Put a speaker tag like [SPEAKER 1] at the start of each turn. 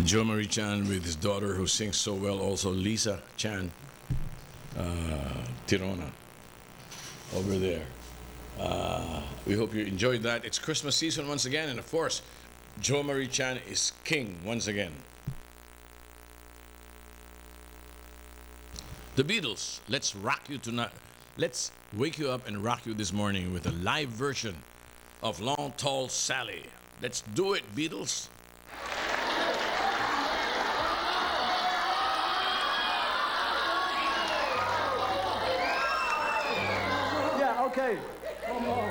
[SPEAKER 1] Joe Marie Chan with his daughter who sings so well, also Lisa Chan, Tirona, over there. We hope you enjoyed that. It's Christmas season once again, and of course, Joe Marie Chan is king once again. The Beatles, let's rock you tonight. Let's wake you up and rock you this morning with a live version of Long Tall Sally. Let's do it, Beatles.
[SPEAKER 2] Yeah, okay. One more.